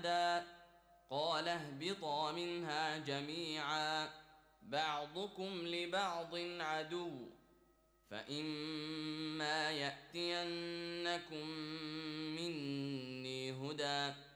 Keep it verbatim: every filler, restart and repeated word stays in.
أحدا قال اهبطا منها جميعا بعضكم لبعض عدو فإما يأتينكم مني هدى